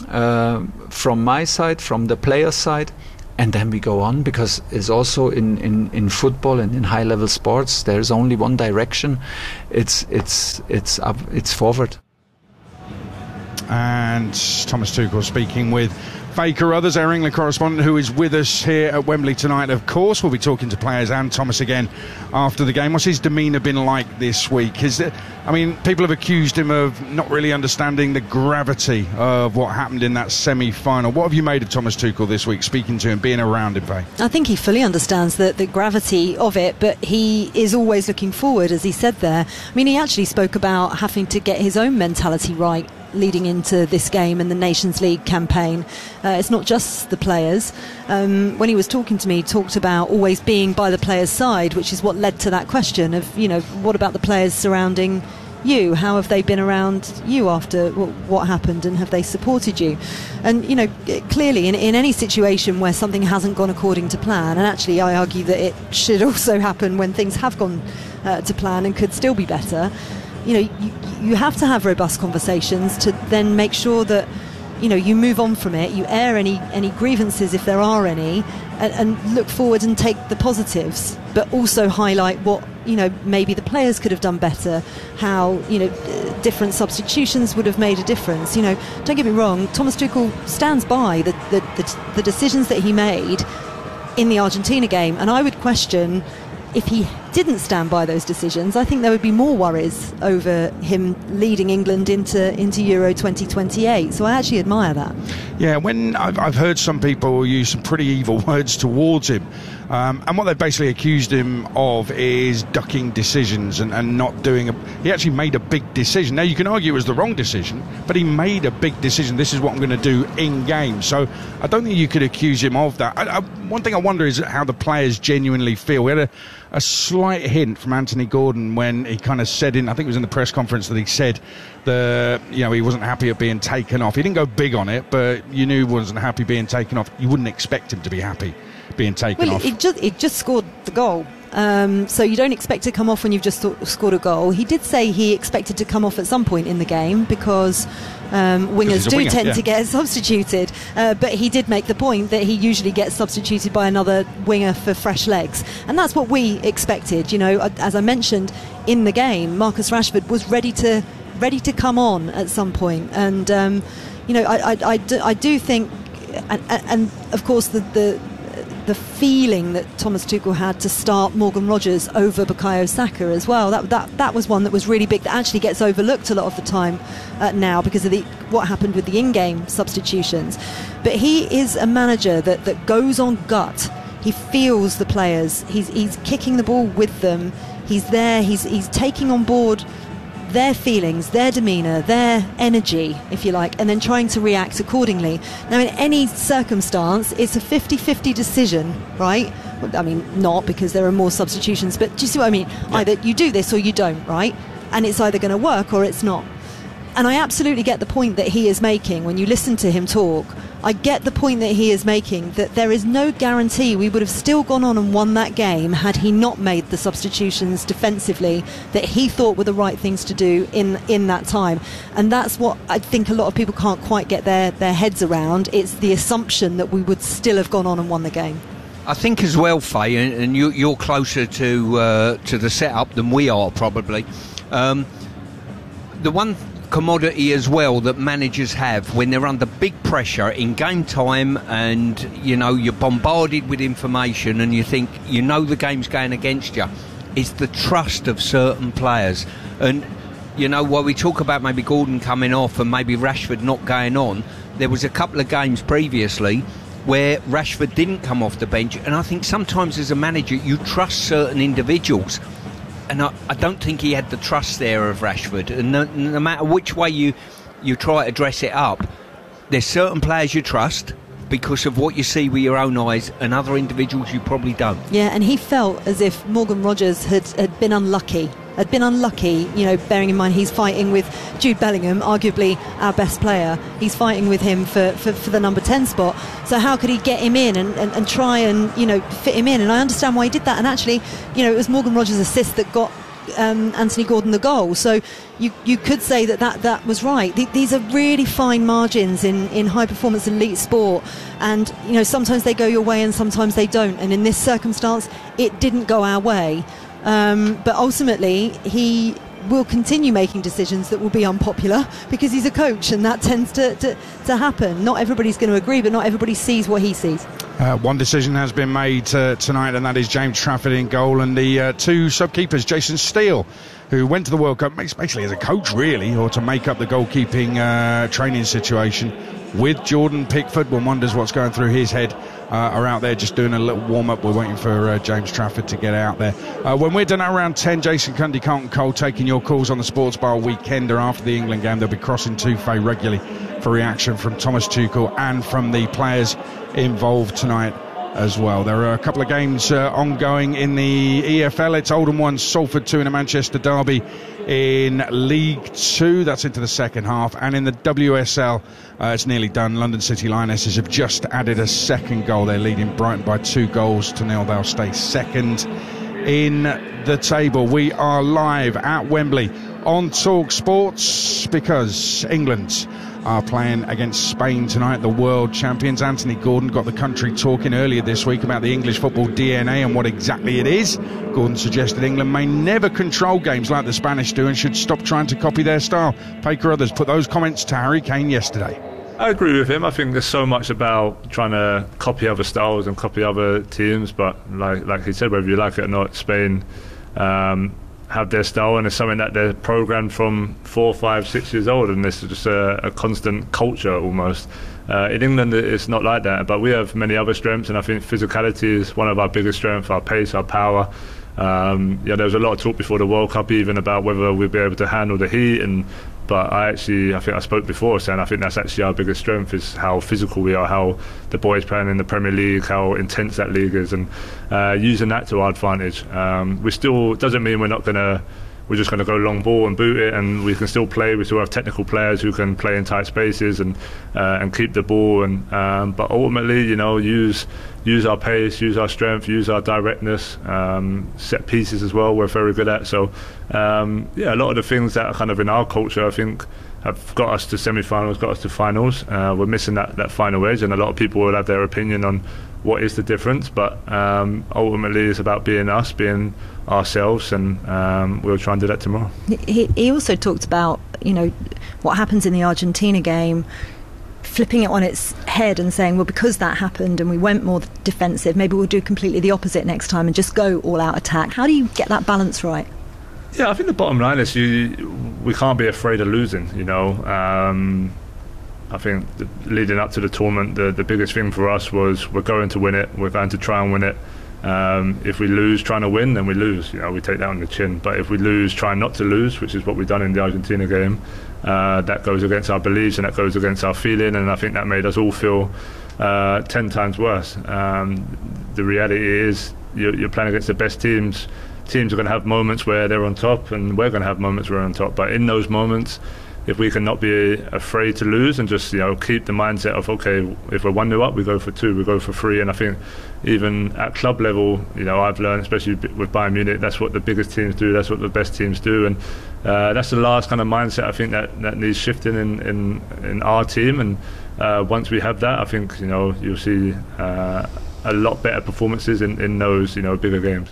Speaker 21: uh, from my side, from the players' side, and then we go on, because it's also in, in, in football and in high-level sports, there's only one direction. It's it's it's up, it's forward.
Speaker 16: And Thomas Tuchel speaking with Faye Carruthers, our England correspondent, who is with us here at Wembley tonight. Of course, we'll be talking to players and Thomas again after the game. What's his demeanour been like this week? Is there, I mean, people have accused him of not really understanding the gravity of what happened in that semi-final. What have you made of Thomas Tuchel this week, speaking to him, being around him, Faye?
Speaker 2: I think he fully understands the, the gravity of it, but he is always looking forward, as he said there. I mean, he actually spoke about having to get his own mentality right leading into this game and the Nations League campaign. Uh, it's not just the players. Um, when he was talking to me, he talked about always being by the players' side, which is what led to that question of, you know, what about the players surrounding you? How have they been around you after w- what happened, and have they supported you? And, you know, clearly in, in any situation where something hasn't gone according to plan, and actually I argue that it should also happen when things have gone uh, to plan and could still be better, you know, you, you have to have robust conversations to then make sure that, you know, you move on from it, you air any any grievances if there are any, and, and look forward and take the positives, but also highlight what, you know, maybe the players could have done better, how, you know, different substitutions would have made a difference. You know, don't get me wrong, Thomas Tuchel stands by the the, the, the decisions that he made in the Argentina game, and I would question if he didn't stand by those decisions. I think there would be more worries over him leading England into into Euro twenty twenty-eight. So I actually admire that.
Speaker 16: Yeah, when I've, I've heard some people use some pretty evil words towards him, um, and what they've basically accused him of is ducking decisions and, and not doing a... He actually made a big decision. Now, you can argue it was the wrong decision, but he made a big decision. This is what I'm going to do in game. So I don't think you could accuse him of that. I, I, one thing I wonder is how the players genuinely feel. We had a, a slight hint from Anthony Gordon when he kind of said in, I think it was in the press conference, that he said the, you know, he wasn't happy at being taken off. He didn't go big on it, but you knew he wasn't happy being taken off. You wouldn't expect him to be happy being taken
Speaker 2: well,
Speaker 16: off.
Speaker 2: It, it just it just scored the goal. Um, so you don't expect to come off when you've just th- scored a goal. He did say he expected to come off at some point in the game because um, wingers do
Speaker 16: winger,
Speaker 2: tend
Speaker 16: yeah.
Speaker 2: to get substituted. Uh, but he did make the point that he usually gets substituted by another winger for fresh legs. And that's what we expected. You know, as I mentioned in the game, Marcus Rashford was ready to ready to come on at some point. And, um, you know, I, I, I, do, I do think, and, and of course the... the the feeling that Thomas Tuchel had to start Morgan Rogers over Bukayo Saka as well. That that that was one that was really big, that actually gets overlooked a lot of the time uh, now because of the what happened with the in-game substitutions. But he is a manager that, that goes on gut. He feels the players. He's he's kicking the ball with them. He's there. He's he's taking on board their feelings, their demeanour, their energy, if you like, and then trying to react accordingly. Now, in any circumstance, it's a fifty-fifty decision, right? I mean, not, because there are more substitutions, but do you see what I mean? Yeah. Either you do this or you don't, right? And it's either going to work or it's not. And I absolutely get the point that he is making when you listen to him talk. I get the point that he is making, that there is no guarantee we would have still gone on and won that game had he not made the substitutions defensively that he thought were the right things to do in, in that time. And that's what I think a lot of people can't quite get their, their heads around. It's the assumption that we would still have gone on and won the game.
Speaker 17: I think as well, Faye, and, and you, you're closer to uh, to the setup than we are probably. Um, the one commodity as well that managers have when they're under big pressure in game time, and you know you're bombarded with information and you think you know the game's going against you, is the trust of certain players. And you know, while we talk about maybe Gordon coming off and maybe Rashford not going on, there was a couple of games previously where Rashford didn't come off the bench, and I think sometimes as a manager you trust certain individuals. And I, I don't think he had the trust there of Rashford. And no, no matter which way you, you try to dress it up, there's certain players you trust because of what you see with your own eyes, and other individuals you probably don't.
Speaker 2: Yeah, and he felt as if Morgan Rogers had, had been unlucky. Had been unlucky, you know, bearing in mind he's fighting with Jude Bellingham, arguably our best player. He's fighting with him for, for, for the number ten spot. So how could he get him in and, and, and try and, you know, fit him in? And I understand why he did that. And actually, you know, it was Morgan Rogers' assist that got um, Anthony Gordon the goal. So you you could say that that, that was right. Th- these are really fine margins in, in high-performance elite sport. And, you know, sometimes they go your way and sometimes they don't. And in this circumstance, it didn't go our way. Um, but ultimately, he will continue making decisions that will be unpopular because he's a coach, and that tends to, to, to happen. Not everybody's going to agree, but not everybody sees what he sees.
Speaker 16: Uh, one decision has been made uh, tonight, and that is James Trafford in goal, and the uh, two sub-keepers, Jason Steele, who went to the World Cup basically as a coach, really, or to make up the goalkeeping uh, training situation with Jordan Pickford. One wonders what's going through his head. Uh, are out there just doing a little warm-up. We're waiting for uh, James Trafford to get out there. Uh, when we're done at around ten, Jason Cundy, Carlton Cole taking your calls on the Sports Bar Weekender after the England game. They'll be crossing Tufe regularly for reaction from Thomas Tuchel and from the players involved tonight as well. There are a couple of games uh, ongoing in the E F L. It's Oldham one, Salford two in a Manchester derby in League two. That's into the second half. And in the W S L, uh, it's nearly done. London City Lionesses have just added a second goal. They're leading Brighton by two goals to nil. They'll stay second in the table. We are live at Wembley on Talk Sports because England are playing against Spain tonight, the world champions. Anthony Gordon got the country talking earlier this week about the English football D N A and what exactly it is. Gordon suggested England may never control games like the Spanish do and should stop trying to copy their style. Paker others put those comments to Harry Kane yesterday.
Speaker 24: I agree with him. I think there's so much about trying to copy other styles and copy other teams, but like like he said, whether you like it or not, Spain um, have their style, and it's something that they're programmed from four, five, six years old, and this is just a, a constant culture almost. Uh, in England, it's not like that, but we have many other strengths, and I think physicality is one of our biggest strengths, our pace, our power. Um, yeah, there was a lot of talk before the World Cup even about whether we'd be able to handle the heat, and but I actually, I think I spoke before saying I think that's actually our biggest strength, is how physical we are, how the boys playing in the Premier League, how intense that league is, and uh, using that to our advantage. Um, we still, doesn't mean we're not going to we're just going to go long ball and boot it, and we can still play. We still have technical players who can play in tight spaces and uh, and keep the ball. And um, but ultimately, you know, use use our pace, use our strength, use our directness, um, set pieces as well. We're very good at. So um, yeah, a lot of the things that are kind of in our culture, I think, have got us to semi-finals, got us to finals. Uh, we're missing that, that final edge, and a lot of people will have their opinion on what is the difference, but um, ultimately it's about being us, being ourselves, and um, we'll try and do that tomorrow.
Speaker 2: He, he also talked about, you know, what happens in the Argentina game, flipping it on its head and saying, well, because that happened and we went more defensive, maybe we'll do completely the opposite next time and just go all-out attack. How do you get that balance right?
Speaker 24: Yeah, I think the bottom line is you, we can't be afraid of losing, you know. Um, I think the, leading up to the tournament, the, the biggest thing for us was we're going to win it, we're going to try and win it. Um, if we lose trying to win, then we lose, you know, we take that on the chin. But if we lose trying not to lose, which is what we've done in the Argentina game, uh, that goes against our beliefs and that goes against our feeling, and I think that made us all feel uh, ten times worse. Um, the reality is you're, you're playing against the best teams. Teams are going to have moments where they're on top, and we're going to have moments where we're on top. But in those moments, if we can not be afraid to lose and just, you know, keep the mindset of, okay, if we're one nil up, we go for two, we go for three. And I think even at club level, you know, I've learned, especially with Bayern Munich, that's what the biggest teams do, that's what the best teams do. And uh, that's the last kind of mindset I think that, that needs shifting in, in, in our team. And uh, once we have that, I think, you know, you'll see uh, a lot better performances in, in those, you know, bigger games.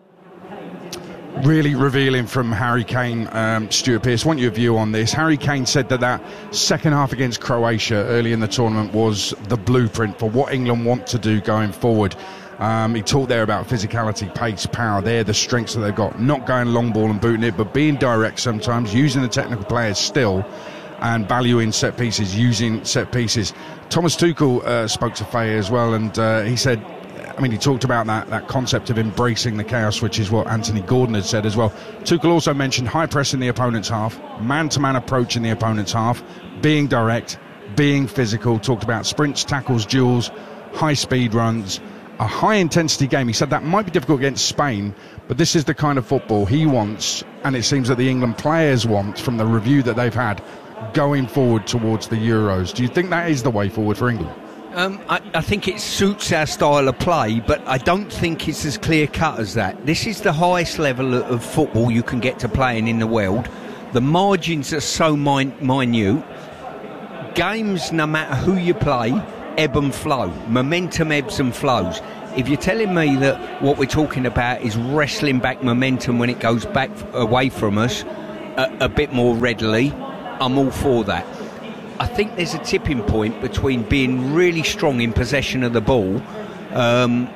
Speaker 16: Really revealing from Harry Kane. um, Stuart Pearce, want your view on this. Harry Kane said that that second half against Croatia early in the tournament was the blueprint for what England want to do going forward. Um, he talked there about physicality, pace, power. They're the strengths that they've got. Not going long ball and booting it, but being direct sometimes, using the technical players still, and valuing set pieces, using set pieces. Thomas Tuchel uh, spoke to Faye as well, and uh, he said, I mean, he talked about that, that concept of embracing the chaos, which is what Anthony Gordon had said as well. Tuchel also mentioned high press in the opponent's half, man-to-man approach in the opponent's half, being direct, being physical, talked about sprints, tackles, duels, high-speed runs, a high-intensity game. He said that might be difficult against Spain, but this is the kind of football he wants, and it seems that the England players want from the review that they've had going forward towards the Euros. Do you think that is the way forward for England?
Speaker 17: Um, I, I think it suits our style of play, but I don't think it's as clear-cut as that. This is the highest level of football you can get to playing in the world. The margins are so min- minute. Games, no matter who you play, ebb and flow. Momentum ebbs and flows. If you're telling me that what we're talking about is wrestling back momentum when it goes back away from us a, a bit more readily, I'm all for that. I think there's a tipping point between being really strong in possession of the ball um,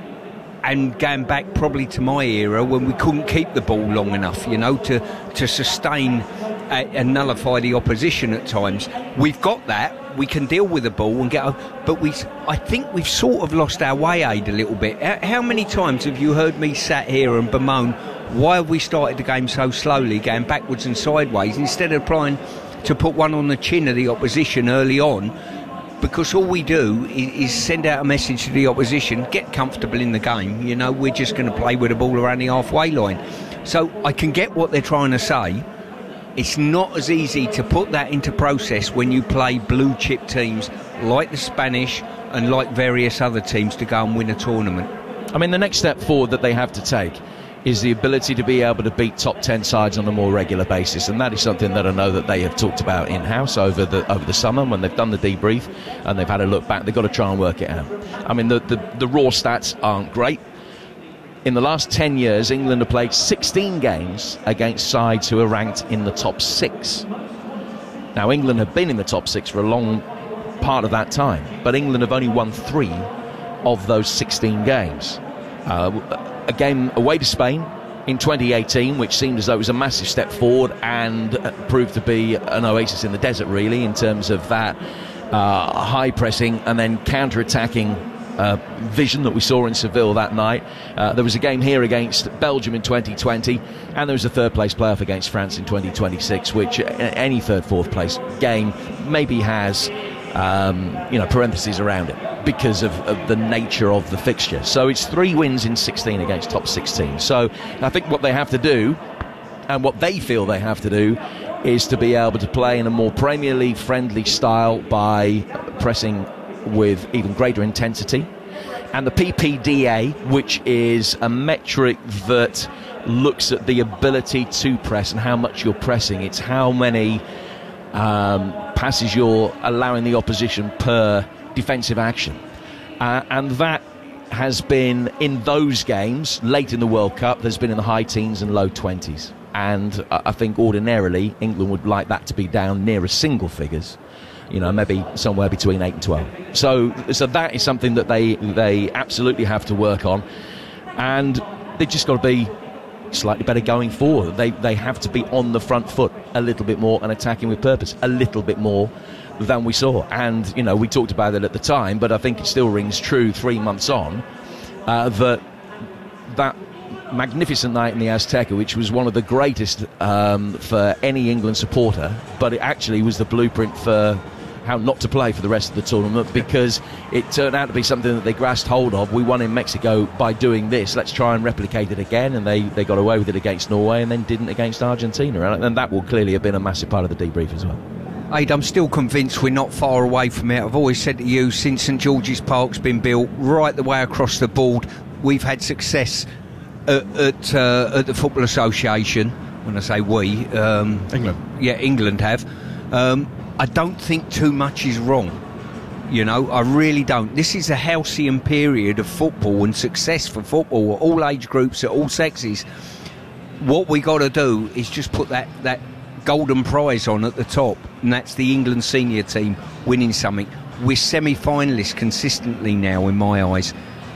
Speaker 17: and going back probably to my era when we couldn't keep the ball long enough, you know, to, to sustain a, and nullify the opposition at times. We've got that. We can deal with the ball and get, but we. I think we've sort of lost our way aid a little bit. How many times have you heard me sat here and bemoan why have we started the game so slowly, going backwards and sideways, instead of trying to put one on the chin of the opposition early on, because all we do is, is send out a message to the opposition, get comfortable in the game, you know, we're just going to play with the ball around the halfway line. So I can get what they're trying to say. It's not as easy to put that into process when you play blue chip teams like the Spanish and like various other teams to go and win a tournament.
Speaker 25: I mean, the next step forward that they have to take is the ability to be able to beat top ten sides on a more regular basis, and that is something that I know that they have talked about in-house over the over the summer when they've done the debrief and they've had a look back. They've got to try and work it out. I mean, the, the, the raw stats aren't great. In the last ten years, England have played sixteen games against sides who are ranked in the top six. Now, England have been in the top six for a long part of that time, but England have only won three of those sixteen games. Uh, a game away to Spain in twenty eighteen, which seemed as though it was a massive step forward and proved to be an oasis in the desert, really, in terms of that uh, high pressing and then counter-attacking uh, vision that we saw in Seville that night. Uh, there was a game here against Belgium in twenty twenty, and there was a third place playoff against France in twenty twenty-six, which any third, fourth place game maybe has um, you know, parentheses around it because of, of the nature of the fixture. So it's three wins in sixteen against top six teams. So I think what they have to do And what they feel they have to do is to be able to play in a more Premier League friendly style by pressing with even greater intensity. And the P P D A, which is a metric that looks at the ability to press and how much you're pressing. It's how many um, passes you're allowing the opposition per defensive action. Uh, and that has been, in those games, late in the World Cup, there's been in the high teens and low twenties. And I think ordinarily England would like that to be down nearer single figures, you know, maybe somewhere between eight and twelve. So, so that is something that they they absolutely have to work on, and they've just got to be slightly better going forward. They they have to be on the front foot a little bit more and attacking with purpose a little bit more than we saw. And you know, we talked about it at the time, but I think it still rings true three months on uh, that that. magnificent night in the Azteca, which was one of the greatest um, for any England supporter, but it actually was the blueprint for how not to play for the rest of the tournament, because it turned out to be something that they grasped hold of. We won in Mexico by doing this, let's try and replicate it again, and they, they got away with it against Norway and then didn't against Argentina, and, and that will clearly have been a massive part of the debrief as well.
Speaker 17: Aid, I'm still convinced we're not far away from it. I've always said to you, since St George's Park's been built, right the way across the board, we've had success At, at, uh, at the Football Association. When I say we, um,
Speaker 16: England,
Speaker 17: yeah, England have. Um, I don't think too much is wrong. You know, I really don't. This is a halcyon period of football and success for football at all age groups, at all sexes. What we got to do is just put that that golden prize on at the top, and that's the England senior team winning something. We're semi-finalists consistently now, in my eyes.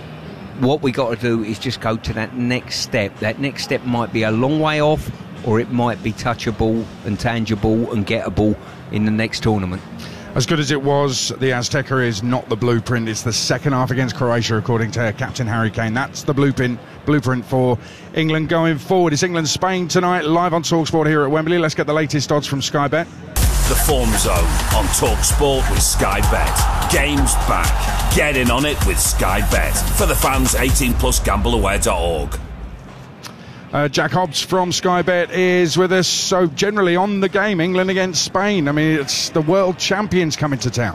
Speaker 17: What we got to do is just go to that next step. That next step might be a long way off, or it might be touchable and tangible and gettable in the next tournament.
Speaker 16: As good as it was, the Azteca is not the blueprint. It's the second half against Croatia, according to Captain Harry Kane. That's the blueprint blueprint for England going forward. It's England-Spain tonight, live on TalkSport here at Wembley. Let's get the latest odds from Sky Bet.
Speaker 15: The Form Zone on TalkSport with Sky Bet. Games back. Get in on it with Sky Bet. For the fans, eighteen plus gamble aware dot org.
Speaker 16: Uh, Jack Hobbs from Sky Bet is with us. So generally on the game, England against Spain. I mean, it's the world champions coming to town.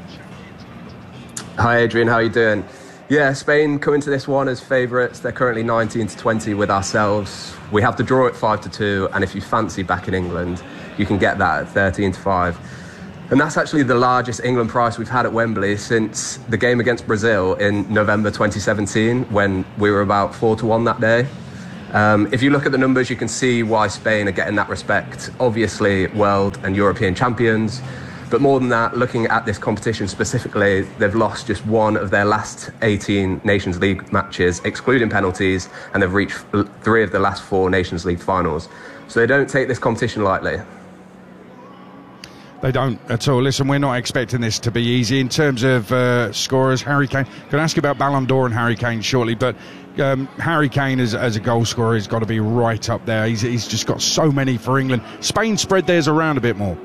Speaker 3: Hi Adrian, how are you doing? Yeah, Spain come into this one as favourites. They're currently nineteen to twenty with ourselves. We have to draw at five to two, and if you fancy back in England, you can get that at thirteen to five. And that's actually the largest England price we've had at Wembley since the game against Brazil in November twenty seventeen, when we were about four to one that day. Um, if you look at the numbers, you can see why Spain are getting that respect. Obviously, world and European champions. But more than that, looking at this competition specifically, they've lost just one of their last eighteen Nations League matches, excluding penalties, and they've reached three of the last four Nations League finals. So they don't take this competition lightly.
Speaker 16: They don't at all. Listen, we're not expecting this to be easy. In terms of uh, scorers, Harry Kane, I'm going to ask you about Ballon d'Or and Harry Kane shortly, but um, Harry Kane as, as a goal scorer has got to be right up there. He's, he's just got so many for England. Spain spread theirs around a bit more.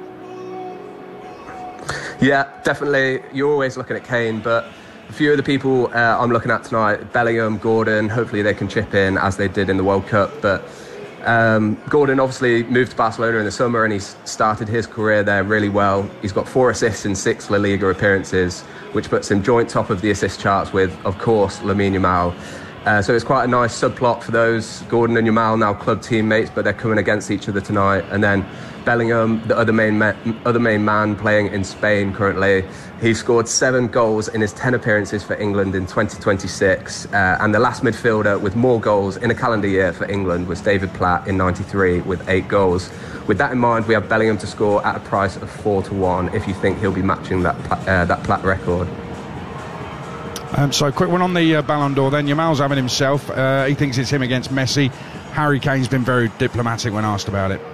Speaker 3: Yeah, definitely. You're always looking at Kane, but a few of the people uh, I'm looking at tonight, Bellingham, Gordon, hopefully they can chip in as they did in the World Cup, but Um, Gordon obviously moved to Barcelona in the summer and he's started his career there really well. He's got four assists in six La Liga appearances, which puts him joint top of the assist charts with, of course, Lamine Yamal. Uh, so it's quite a nice subplot for those. Gordon and Yamal now club teammates, but they're coming against each other tonight. And then Bellingham, the other main ma- other main man playing in Spain currently, he scored seven goals in his ten appearances for England in twenty twenty-six. Uh, and the last midfielder with more goals in a calendar year for England was David Platt in ninety-three with eight goals. With that in mind, we have Bellingham to score at a price of four to one if you think he'll be matching that uh, that Platt record.
Speaker 16: Um, so quick one on the uh, Ballon d'Or then. Yamal's having himself. Uh, he thinks it's him against Messi. Harry Kane's been very diplomatic when asked about it.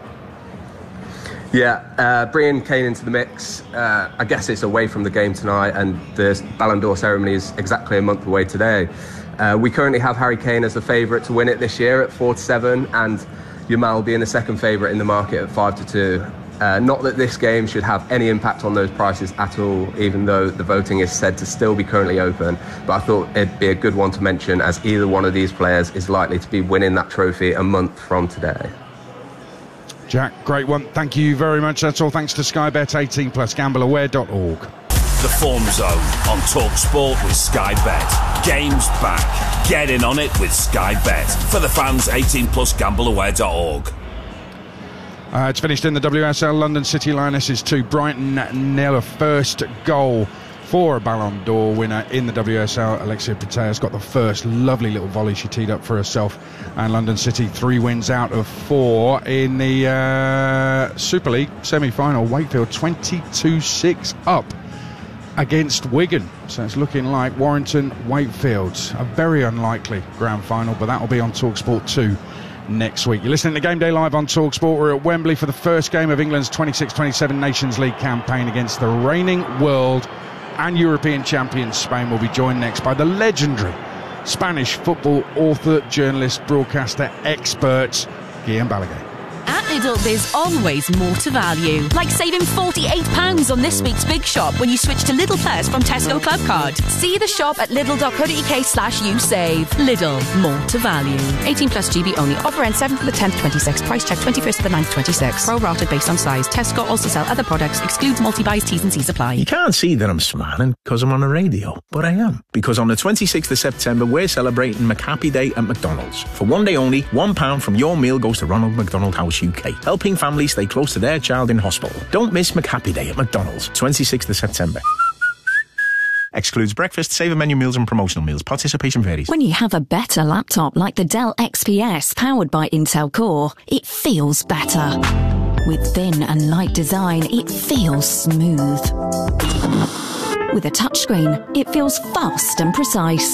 Speaker 3: Yeah, uh, bringing Kane into the mix, uh, I guess it's away from the game tonight, and the Ballon d'Or ceremony is exactly a month away today. Uh, we currently have Harry Kane as the favourite to win it this year at four to seven, and Yamal being the second favourite in the market at five to two. Uh, not that this game should have any impact on those prices at all, even though the voting is said to still be currently open. But I thought it'd be a good one to mention, as either one of these players is likely to be winning that trophy a month from today.
Speaker 16: Jack, great one. Thank you very much. That's all thanks to Sky Bet. eighteen plus, gamble aware dot org.
Speaker 15: The Form Zone on Talk Sport with Sky Bet. Games back. Get in on it with Sky Bet. For the fans, eighteen plus, gamble aware dot org.
Speaker 16: Uh, it's finished in the W S L. London City Lionesses two, Brighton nil. A first goal for a Ballon d'Or winner in the W S L. Alexia Putellas got the first lovely little volley she teed up for herself. And London City, three wins out of four in the uh, Super League semi-final. Wakefield twenty-two six up against Wigan. So it's looking like Warrington Wakefield, a very unlikely grand final, but that will be on TalkSport two next week. You're listening to Game Day Live on TalkSport. We're at Wembley for the first game of England's twenty-six twenty-seven Nations League campaign against the reigning world and European champions Spain. Will be joined next by the legendary Spanish football author, journalist, broadcaster, expert, Guillaume Balaguer.
Speaker 4: At Lidl, there's always more to value. Like saving forty-eight pounds on this week's Big Shop when you switch to Lidl Plus from Tesco Club Card. See the shop at lidl.co.uk slash you save. Lidl, more to value. eighteen plus G B only. Offer ends seventh of the tenth twenty-six. Price check twenty-first of the ninth twenty-six. Pro rated based on size. Tesco also sell other products. Excludes multi-buys, T's and C's apply.
Speaker 5: You can't see that I'm smiling because I'm on the radio, but I am. Because on the twenty-sixth of September, we're celebrating McHappy Day at McDonald's. For one day only, one pound from your meal goes to Ronald McDonald House U K, helping families stay close to their child in hospital. Don't miss McHappy Day at McDonald's, twenty-sixth of September. Excludes breakfast, saver menu meals and promotional meals. Participation varies.
Speaker 6: When you have a better laptop like the Dell X P S powered by Intel Core, it feels better. With thin and light design, it feels smooth. With a touchscreen, it feels fast and precise.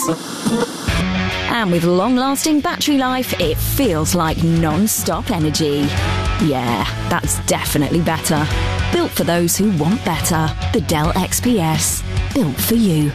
Speaker 6: And with long-lasting battery life, it feels like non-stop energy. Yeah, that's definitely better. Built for those who want better. The Dell X P S. Built for you.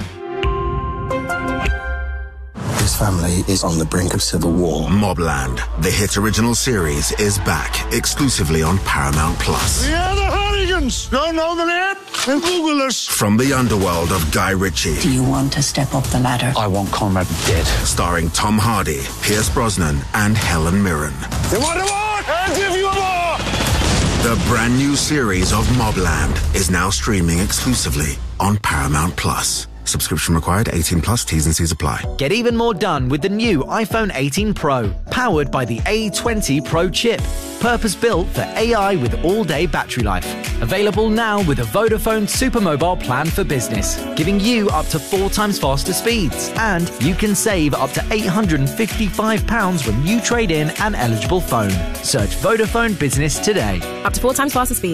Speaker 7: This family is on the brink of civil war.
Speaker 8: Mobland, the hit original series, is back exclusively on Paramount Plus.
Speaker 9: We are the Hooligans! Don't know the name? Then Google us.
Speaker 8: From the underworld of Guy Ritchie.
Speaker 26: Do you want to step up the ladder?
Speaker 8: I want Conrad dead. Starring Tom Hardy, Pierce Brosnan, and Helen Mirren.
Speaker 9: You want more? I'll give you more!
Speaker 8: The brand new series of Mobland is now streaming exclusively on Paramount Plus. Subscription required, eighteen plus, T's and C's apply.
Speaker 27: Get even more done with the new iPhone eighteen Pro, powered by the A twenty Pro chip. Purpose-built for A I with all-day battery life. Available now with a Vodafone Supermobile plan for business, giving you up to four times faster speeds. And you can save up to eight hundred fifty-five pounds when you trade in an eligible phone. Search Vodafone Business today.
Speaker 28: Up to four times faster speeds.